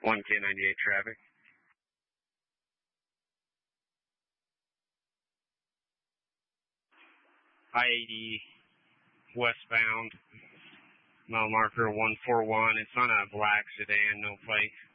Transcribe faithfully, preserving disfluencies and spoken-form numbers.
one K ninety-eight traffic. I eighty westbound, mile marker one four one. It's on a black sedan, no plate.